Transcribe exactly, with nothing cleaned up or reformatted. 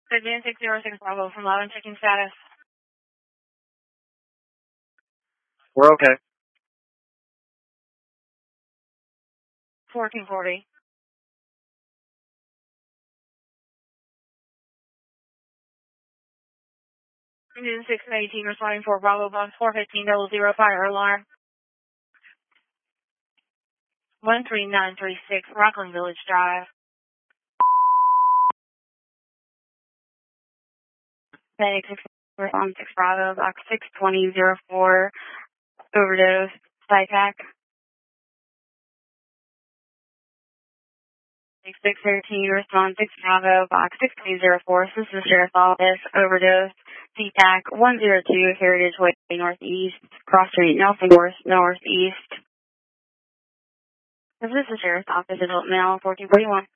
Advance six zero six Bravo from Loudon, checking status. We're okay. fourteen forty. Indian six eighteen responding for Bravo Box four fifteen double zero fire alarm. one three nine three six Rockland Village Drive. Panic six respond six Bravo Box six twenty zero four overdose Psytac. six thirteen respond six Bravo Box six twenty zero four. This is the Sheriff's Office. Overdose Psytac one zero two Heritage Way Northeast. Cross Street Nelson North Northeast. This is the Sheriff's Office. Adult male fourteen forty-one.